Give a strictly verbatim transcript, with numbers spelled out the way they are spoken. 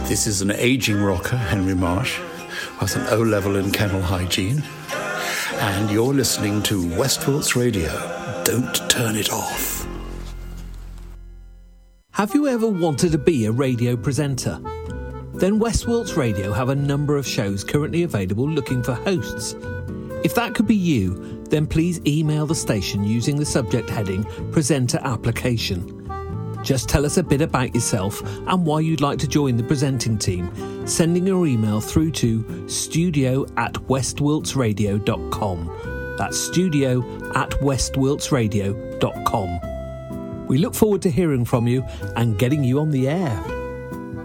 This is an ageing rocker, Henry Marsh, with an O-level in kennel hygiene. And you're listening to Westwilts Radio. Don't turn it off. Have you ever wanted to be a radio presenter? Then Westwilts Radio have a number of shows currently available looking for hosts. If that could be you, then please email the station using the subject heading Presenter Application. Just tell us a bit about yourself and why you'd like to join the presenting team, sending your email through to studio at westwiltsradio dot com. That's studio at westwiltsradio dot com. We look forward to hearing from you and getting you on the air.